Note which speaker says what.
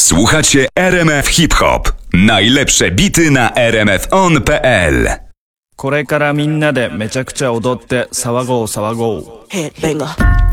Speaker 1: Słuchacie RMF Hip Hop. Najlepsze bity na rmfon.pl.
Speaker 2: これからみんなでめちゃくちゃ踊って騒ごう騒ごう。
Speaker 3: Headbanger.